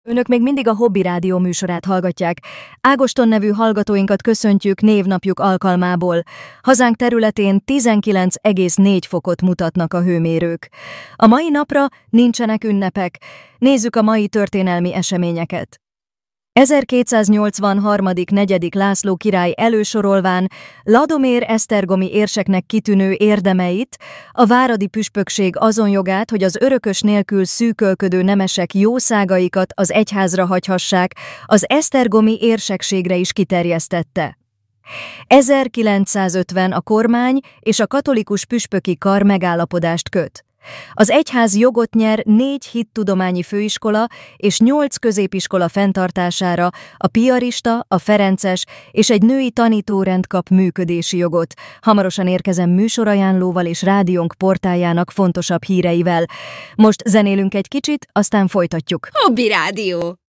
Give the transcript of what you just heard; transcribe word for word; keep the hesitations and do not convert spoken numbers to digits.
Önök még mindig a Hobby Rádió műsorát hallgatják. Ágoston nevű hallgatóinkat köszöntjük névnapjuk alkalmából. Hazánk területén tizenkilenc egész négy fokot mutatnak a hőmérők. A mai napra nincsenek ünnepek. Nézzük a mai történelmi eseményeket. ezerkétszáznyolcvanhárom. negyedik László király elősorolván Ladomér esztergomi érseknek kitűnő érdemeit, a váradi püspökség azon jogát, hogy az örökös nélkül szűkölködő nemesek jószágaikat az egyházra hagyhassák, az esztergomi érsekségre is kiterjesztette. ezerkilencszázötven a kormány és a katolikus püspöki kar megállapodást köt. Az egyház jogot nyer négy hittudományi főiskola és nyolc középiskola fenntartására, a piarista, a ferences és egy női tanítórend kap működési jogot. Hamarosan érkezem műsorajánlóval és rádiónk portájának fontosabb híreivel. Most zenélünk egy kicsit, aztán folytatjuk. Hobby Rádió!